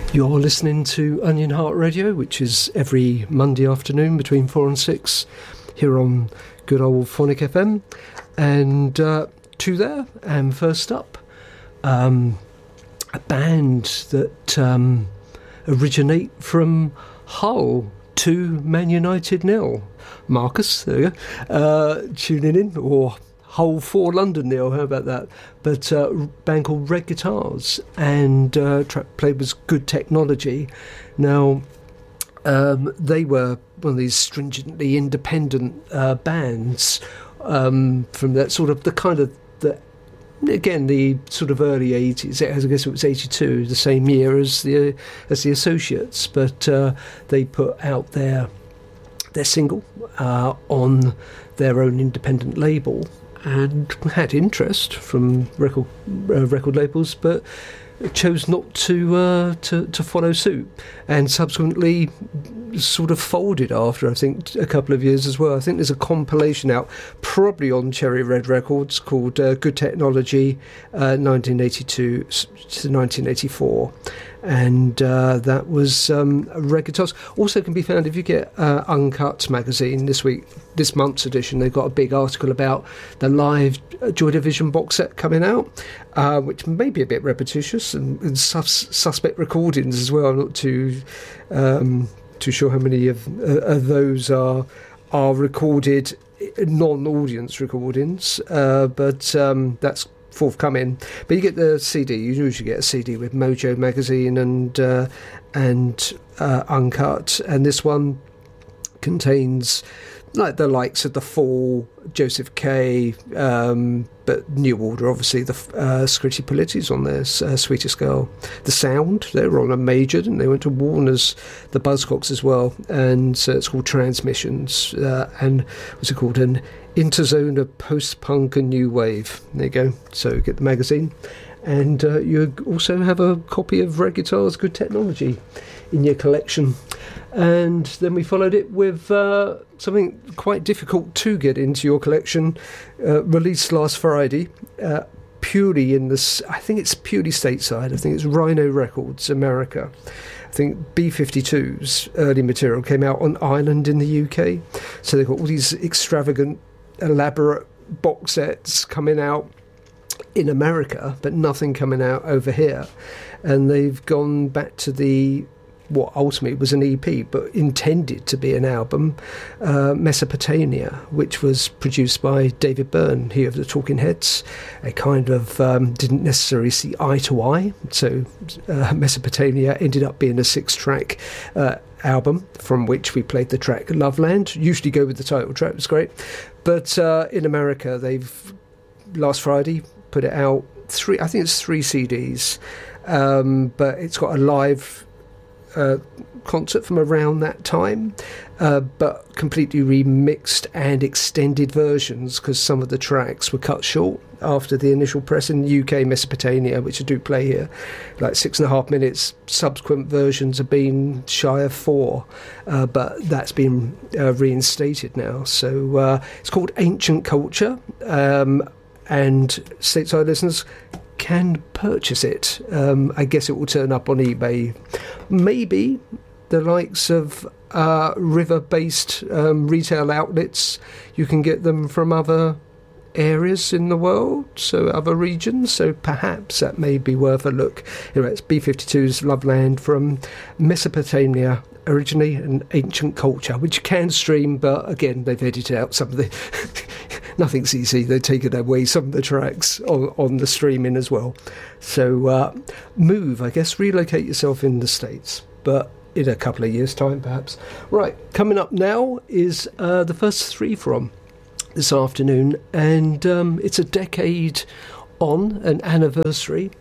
You're listening to Onion Heart Radio, which is every Monday afternoon between 4 and 6 here on good old Phonic FM. And two there, and first up, a band that originate from Hull to Man United nil. Marcus, there you go, tuning in, or Hull 4 London nil, how about that? But a band called Red Guitars, and track played was Good Technology. Now, they were one of these stringently independent bands from that sort of the kind of the sort of early 80s. I guess it was 82, the same year as the Associates, but they put out their single on their own independent label, and had interest from record labels, but chose not to follow suit, and subsequently sort of folded after, I think, a couple of years as well. I think there's a compilation out, probably on Cherry Red Records, called Good Technology 1982 to 1984. And that was Red Guitars. Also can be found if you get Uncut magazine this month's edition. They've got a big article about the live Joy Division box set coming out, which may be a bit repetitious, and suspect recordings as well. I'm not too sure how many of those are recorded, non-audience recordings, but that's forthcoming. But you get the CD. You usually get a CD with Mojo magazine and Uncut, and this one contains like the likes of The Fall, Joseph K, but New Order, obviously, the Scritti Politis on there, Sweetest Girl, The Sound, they were on a major, didn't they? Went to Warner's, the Buzzcocks as well, and so it's called Transmissions, and what's it called, an interzone of post-punk and new wave. There you go. So get the magazine, and you also have a copy of Red Guitars Good Technology in your collection. And then we followed it with something quite difficult to get into your collection, released last Friday, purely I think it's purely stateside. I think it's Rhino Records, America. I think B-52's early material came out on Ireland in the UK. So they've got all these extravagant, elaborate box sets coming out in America, but nothing coming out over here. And they've gone back to what ultimately was an EP, but intended to be an album, Mesopotamia, which was produced by David Byrne, he of the Talking Heads. They kind of didn't necessarily see eye to eye, so Mesopotamia ended up being a 6-track album, from which we played the track Loveland. Usually go with the title track, it was great. But in America, they've, last Friday, put it out, I think it's 3 CDs, but it's got a live concert from around that time, but completely remixed and extended versions, because some of the tracks were cut short after the initial press in the UK. Mesopotamia, which I do play here, like 6.5 minutes. Subsequent versions have been shy of 4, but that's been reinstated now. So it's called Ancient Culture, and stateside listeners can purchase it. I guess it will turn up on eBay. Maybe the likes of river-based retail outlets. You can get them from other areas in the world, so other regions, so perhaps that may be worth a look. Anyway, it's B-52's Loveland from Mesopotamia, originally an Ancient Culture, which you can stream, but again, they've edited out some of the nothing's easy. They've taken away some of the tracks on the streaming as well. So move, I guess, relocate yourself in the States, but in a couple of years' time, perhaps. Right, coming up now is the first 3 from this afternoon, and it's a decade on, an anniversary.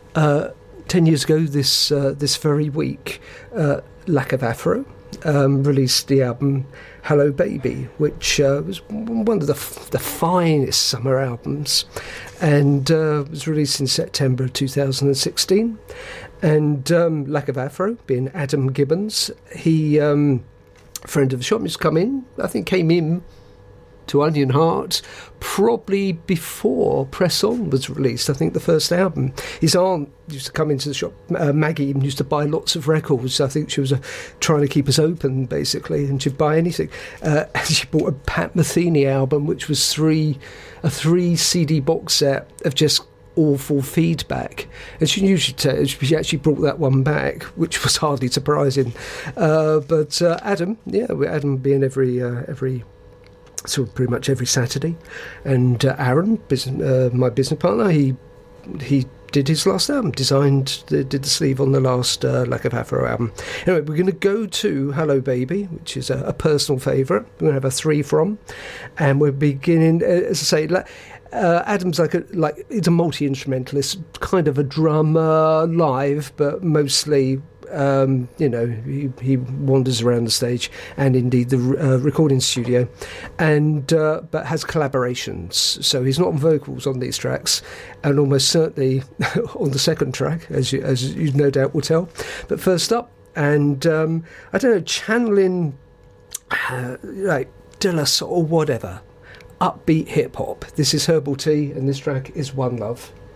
10 years ago this very week, Lack of Afro released the album Hello Baby, which was one of the finest summer albums, and was released in September of 2016. And Lack of Afro, being Adam Gibbons, he, friend of the shop, has come in, I think came in to Onion Heart, probably before Press On was released. I think the first album. His aunt used to come into the shop. Maggie used to buy lots of records. I think she was trying to keep us open, basically, and she'd buy anything. She bought a Pat Metheny album, which was a 3 CD box set of just awful feedback, and she actually brought that one back, which was hardly surprising. But Adam would be in every sort of pretty much every Saturday, and Aaron, my business partner, he did his last album, did the sleeve on the last Lack of Afro album. Anyway, we're going to go to Hello Baby, which is a personal favourite. We're going to have a 3 from, and we're beginning, as I say, Adam's he's a multi-instrumentalist, kind of a drummer live, but mostly he wanders around the stage and indeed the recording studio, and but has collaborations. So he's not on vocals on these tracks, and almost certainly on the second track, as you no doubt will tell. But first up, and I don't know, channeling like Dillas or whatever, upbeat hip hop. This is Herbal Tea, and this track is One Love.